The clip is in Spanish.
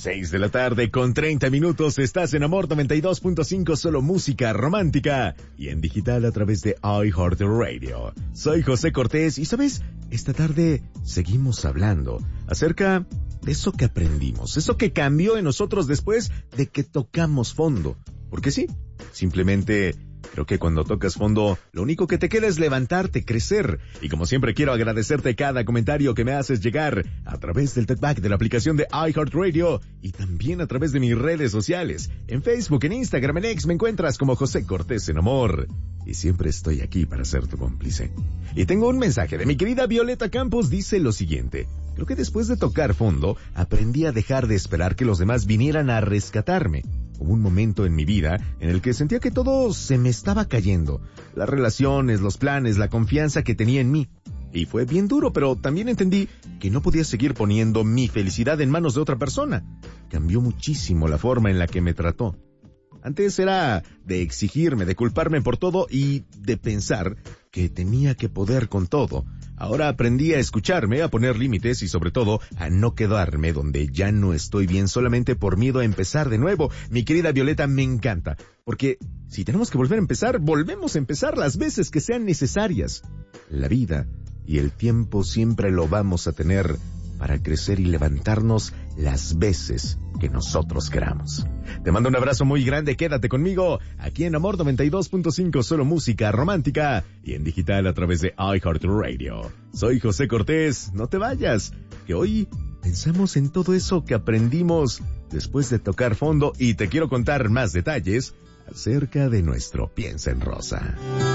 6 de la tarde con 30 minutos, estás en Amor 92.5, solo música romántica y en digital a través de iHeartRadio. Soy José Cortés y, ¿sabes? Esta tarde seguimos hablando acerca de eso que aprendimos, eso que cambió en nosotros después de que tocamos fondo. Porque sí, simplemente creo que cuando tocas fondo, lo único que te queda es levantarte, crecer. Y como siempre quiero agradecerte cada comentario que me haces llegar a través del talkback de la aplicación de iHeartRadio y también a través de mis redes sociales. En Facebook, en Instagram, en X me encuentras como José Cortés en Amor. Y siempre estoy aquí para ser tu cómplice. Y tengo un mensaje de mi querida Violeta Campos, dice lo siguiente. Creo que después de tocar fondo, aprendí a dejar de esperar que los demás vinieran a rescatarme. Hubo un momento en mi vida en el que sentía que todo se me estaba cayendo. Las relaciones, los planes, la confianza que tenía en mí. Y fue bien duro, pero también entendí que no podía seguir poniendo mi felicidad en manos de otra persona. Cambió muchísimo la forma en la que me trató. Antes era de exigirme, de culparme por todo y de pensar que tenía que poder con todo. Ahora aprendí a escucharme, a poner límites y sobre todo a no quedarme donde ya no estoy bien solamente por miedo a empezar de nuevo. Mi querida Violeta, me encanta, porque si tenemos que volver a empezar, volvemos a empezar las veces que sean necesarias. La vida y el tiempo siempre lo vamos a tener para crecer y levantarnos las veces que nosotros queramos. Te mando un abrazo muy grande, quédate conmigo aquí en Amor 92.5, solo música romántica y en digital a través de iHeartRadio. Soy José Cortés, no te vayas, que hoy pensamos en todo eso que aprendimos después de tocar fondo y te quiero contar más detalles acerca de nuestro Piensa en Rosa.